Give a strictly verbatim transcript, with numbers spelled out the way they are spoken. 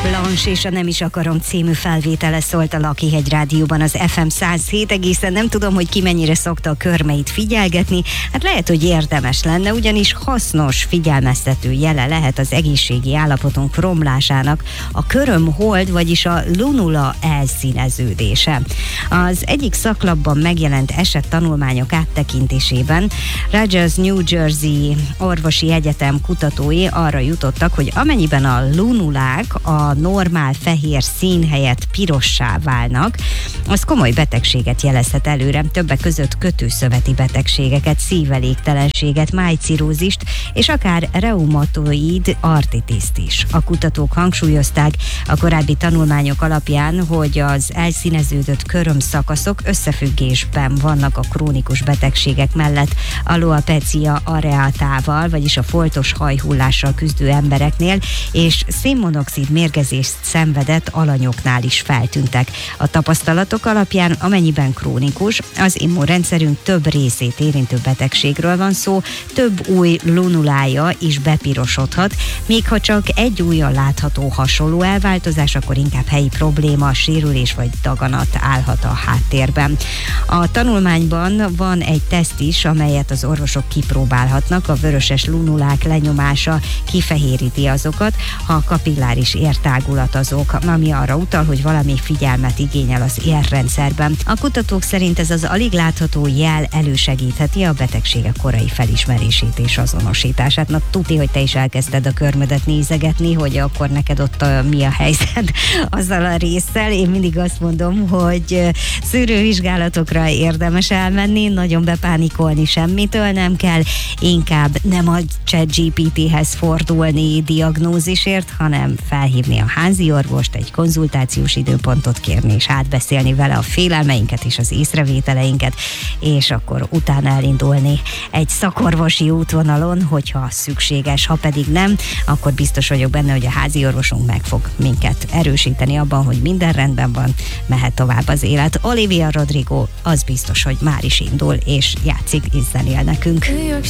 Blanche és a Nem is akarom című felvétele szólt a Lakihegy Rádióban, az ef em száz hét egészen. Nem tudom, hogy ki mennyire szokta a körmeit figyelgetni. Hát lehet, hogy érdemes lenne, ugyanis hasznos figyelmeztető jele lehet az egészségi állapotunk romlásának a körömhold, vagyis a lunula elszíneződése. Az egyik szaklapban megjelent esettanulmányok áttekintésében Rogers New Jersey orvosi egyetem kutatói arra jutottak, hogy amennyiben a lunulák a normál fehér szín helyett pirossá válnak, az komoly betegséget jelezhet előre, többek között kötőszöveti betegségeket, szívelégtelenséget, májcirózist és akár reumatoid artritiszt is. A kutatók hangsúlyozták a korábbi tanulmányok alapján, hogy az elszíneződött körömszakaszok összefüggésben vannak a krónikus betegségek mellett alopecia areatával, vagyis a foltos hajhullással küzdő embereknél, és szénmonoxid mérgezést szenvedett alanyoknál is feltűntek. A tapasztalatok alapján, amennyiben krónikus, az immunrendszerünk több részét érintő betegségről van szó, több új lunulája is bepirosodhat, még ha csak egy újjal látható hasonló elváltozás, akkor inkább helyi probléma, sérülés vagy daganat állhat a háttérben. A tanulmányban van egy teszt is, amelyet az orvosok kipróbálhatnak, a vöröses lunulák lenyomása kifehéríti azokat, ha a kapilláris értágulat azok, ami arra utal, hogy valami figyelmet igényel az érrendszerben. A kutatók szerint ez az alig látható jel elősegítheti a betegségek korai felismerését és azonosítását. Na, tuti, hogy te is elkezdted a körmödet nézegetni, hogy akkor neked ott a, mi a helyzet azzal a résszel. Én mindig azt mondom, hogy szűrővizsgálatokra érdemes elmenni, nagyon bepánikolni semmitől nem kell, inkább nem a ChatGPT-hez fordulni diagnózisért, hanem felhívni a házi orvost, egy konzultációs időpontot kérni, és átbeszélni vele a félelmeinket és az észrevételeinket, és akkor utána elindulni egy szakorvosi útvonalon, hogyha szükséges, ha pedig nem, akkor biztos vagyok benne, hogy a házi orvosunk meg fog minket erősíteni abban, hogy minden rendben van, mehet tovább az élet. Olivia Rodrigo az biztos, hogy már is indul, és játszik, és zenél nekünk.